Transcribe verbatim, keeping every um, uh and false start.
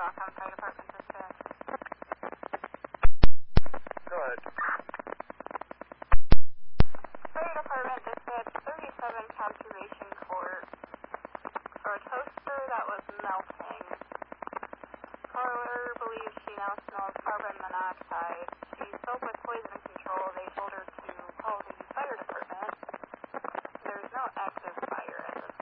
Rocktown Fire Department dispatch. Go ahead. Fire Department dispatch thirty-seven Conservation Court for a toaster that was melting. Caller believes she now smells carbon monoxide.